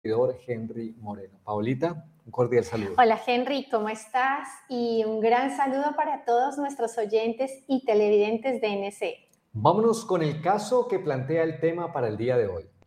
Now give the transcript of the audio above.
servidor Henry Moreno. Paulita, un cordial saludo. Hola Henry, ¿cómo estás? Y un gran saludo para todos nuestros oyentes y televidentes de NC. Vámonos con el caso que plantea el tema para el día de hoy.